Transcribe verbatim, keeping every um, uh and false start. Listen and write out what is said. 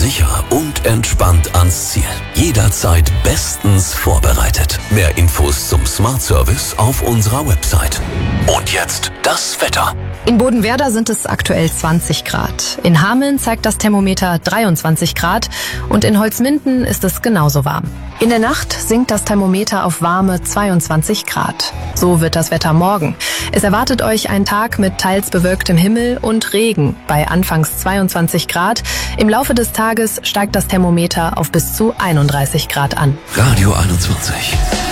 sicher und entspannt ans Ziel. Jederzeit bestens vorbereitet. Mehr Infos zum Smart Service auf unserer Website. Und jetzt das Wetter. In Bodenwerder sind es aktuell zwanzig Grad. In Hameln zeigt das Thermometer dreiundzwanzig Grad und in Holzminden ist es genauso warm. In der Nacht sinkt das Thermometer auf warme zweiundzwanzig Grad. So wird das Wetter morgen. Es erwartet euch ein Tag mit teils bewölktem Himmel und Regen bei anfangs zweiundzwanzig Grad. Im Laufe des Tages steigt das Thermometer auf bis zu einunddreißig Grad an. Radio einundzwanzig.